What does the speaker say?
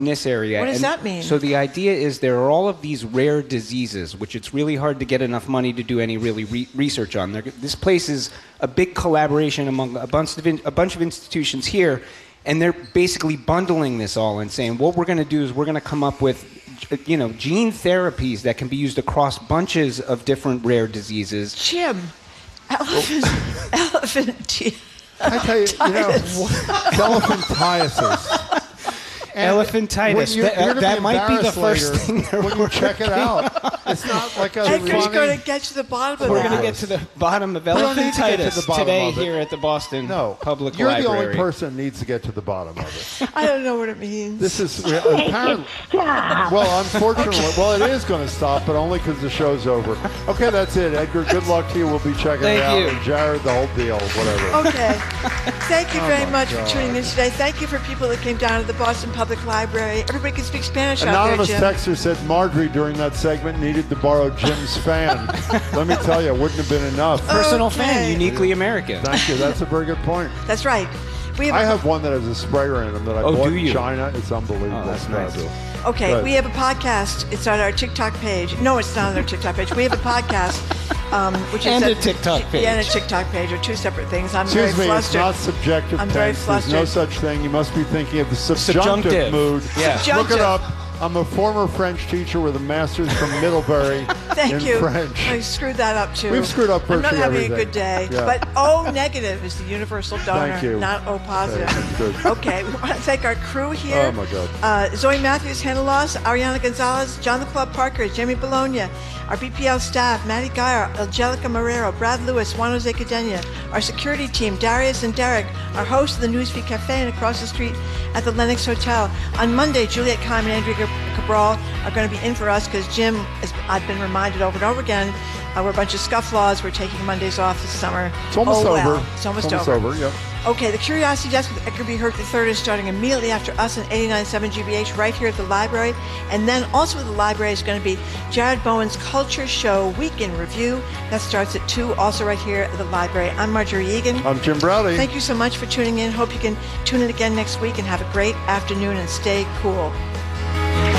in this area. What does that mean? So the idea is there are all of these rare diseases, which it's really hard to get enough money to do any really research on. This place is a big collaboration among a bunch of institutions here, and they're basically bundling this all and saying, what we're going to do is we're going to come up with, gene therapies that can be used across bunches of different rare diseases. Jim, elephant I tell you, elephantiasis. Elephantitis. That might be the first thing they're when you check it out. It's not like a Edgar's going to get to the bottom of that. We're going to get to the bottom of elephantitis today here at the Boston Public Library. You're the only person that needs to get to the bottom of it. I don't know what it means. This is apparently. Well, unfortunately, it is going to stop, but only because the show's over. Okay, that's it, Edgar. Good luck to you. We'll be checking it out. And Jared, the whole deal, whatever. Okay. Thank you very much for tuning in today. Thank you for people that came down to the Boston Public Library. Everybody can speak Spanish Anonymous out there, texter said Marjorie during that segment needed to borrow Jim's fan. Let me tell you, it wouldn't have been enough. Personal fan, uniquely American. Thank you. That's a very good point. That's right. I have one that has a sprayer in them that I bought in China. It's unbelievable. Oh, that's nice. Okay, we have a podcast. It's on our TikTok page. No, it's not on our TikTok page. We have a podcast, which is a TikTok page. Yeah, and a TikTok page are two separate things. I'm Excuse very me, flustered. it's not subjective. I'm very flustered. There's no such thing. You must be thinking of the subjunctive mood. Yeah. Subjunctive. Look it up. I'm a former French teacher with a master's from Middlebury Thank you. French. I screwed that up too. We've screwed up virtually I'm not having everything. a good day. Yeah. But O negative is the universal donor, Thank you. not O positive. Okay, good. Okay, we want to thank our crew here. Oh my God. Zoe Matthews, Hannah Loss, Ariana Gonzalez, John the Club Parker, Jamie Bologna, our BPL staff, Maddie Geyer, Angelica Marrero, Brad Lewis, Juan Jose Cadena, our security team, Darius and Derek, our host of the Newsfeed Cafe and across the street at the Lenox Hotel. On Monday, Juliet Kime and Andrea Cabral are going to be in for us because Jim, as I've been reminded over and over again, we're a bunch of scufflaws. We're taking Mondays off this summer. It's almost over. It's almost over. Yeah. Okay, the Curiosity Desk with Edgar B. Hurt III is starting immediately after us on 89.7 GBH right here at the library. And then also at the library is going to be Jared Bowen's Culture Show Week in Review. That starts at 2, also right here at the library. I'm Marjorie Egan. I'm Jim Browdy. Thank you so much for tuning in. Hope you can tune in again next week and have a great afternoon and stay cool.